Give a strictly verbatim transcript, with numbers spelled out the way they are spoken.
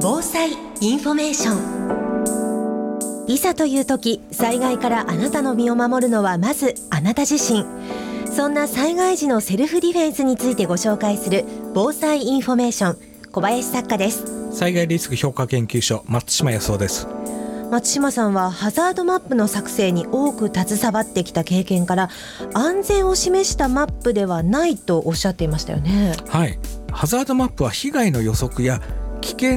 防災インフォメーション。いざという時、災害からあなたの身を守るのはまずあなた自身。そんな災害時のセルフディフェンスについてご紹介する防災インフォメーション、小林作家です。 災害リスク評価研究所、松島康夫です。 松島さんはハザードマップの作成に多く携わってきた経験から、安全を示したマップではないとおっしゃっていましたよね。 はい、ハザードマップは被害の予測や危険